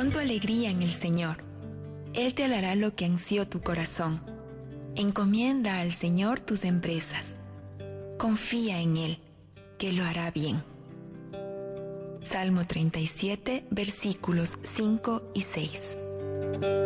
Pon tu alegría en el Señor. Él te dará lo que ansió tu corazón. Encomienda al Señor tus empresas. Confía en Él, que lo hará bien. Salmo 37, versículos 5 y 6.